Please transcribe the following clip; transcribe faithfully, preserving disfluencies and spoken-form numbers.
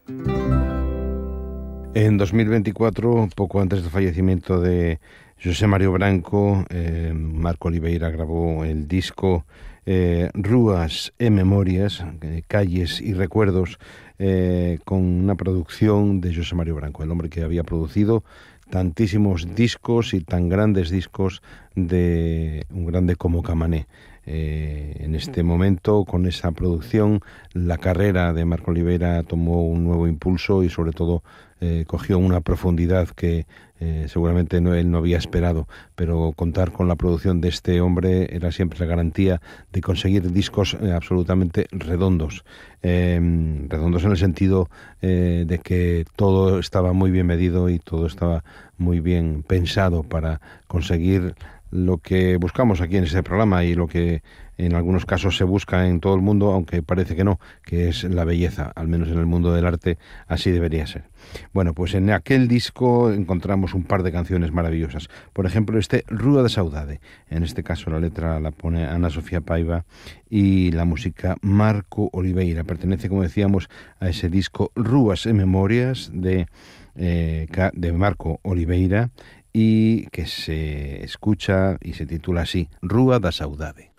En dos mil veinticuatro, poco antes del fallecimiento de José Mario Branco, eh, Marco Oliveira grabó el disco eh, Rúas e Memorias, eh, Calles y Recuerdos, eh, con una producción de José Mario Branco, el hombre que había producido tantísimos discos y tan grandes discos de un grande como Camané. Eh, en este momento, con esa producción, la carrera de Marco Oliveira tomó un nuevo impulso y sobre todo eh, cogió una profundidad que eh, seguramente no, él no había esperado, pero contar con la producción de este hombre era siempre la garantía de conseguir discos eh, absolutamente redondos, eh, redondos en el sentido eh, de que todo estaba muy bien medido y todo estaba muy bien pensado para conseguir lo que buscamos aquí en este programa y lo que en algunos casos se busca en todo el mundo, aunque parece que no, que es la belleza, al menos en el mundo del arte así debería ser. Bueno, pues en aquel disco encontramos un par de canciones maravillosas. Por ejemplo, este Rúa da Saudade. En este caso la letra la pone Ana Sofía Paiva y la música Marco Oliveira. Pertenece, como decíamos, a ese disco Rúas e Memorias de, eh, de Marco Oliveira, y que se escucha y se titula así, Rúa da Saudade.